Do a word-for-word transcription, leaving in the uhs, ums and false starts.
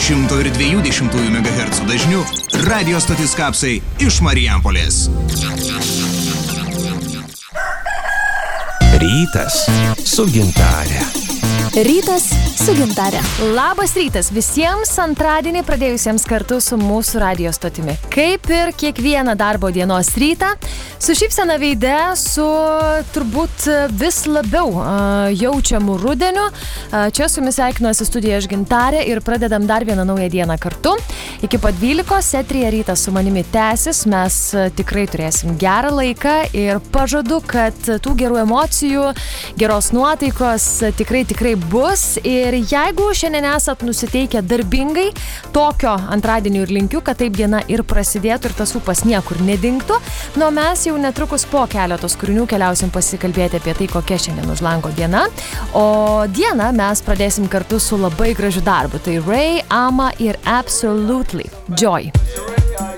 šimto ir dviejų dešimtųjų megahercų dažniu radio stotis Kapsai iš Marijampolės. Rytas su Gintare. Rytas su Gintare. Labas rytas visiems antradienį pradėjusiems kartu su mūsų radio stotimi. Kaip ir kiekvieną darbo dienos rytą, su šypsena veide, su turbūt vis labiau uh, jaučiamu rudeniu. Uh, čia su jumis sveikinuosi studijoje aš Gintarė ir pradedam dar vieną naują dieną kartu. Iki pat dvylikos eteryje Rytas su manimi tęsis. Mes uh, tikrai turėsim gerą laiką ir pažadu, kad tų gerų emocijų, geros nuotaikos uh, tikrai tikrai bus. Ir jeigu šiandien esat nusiteikę darbingai, tokio antradienio ir linkiu, kad taip diena ir prasidėtų ir tas ūpas niekur nedingtų. Nu, mes jau netrukus po keletos kūrinių keliausim pasikalbėti apie tai, kokia šiandien už lango diena. O dieną mes pradėsim kartu su labai gražiu darbu. Tai Ray, Ama ir Absolutely Joy.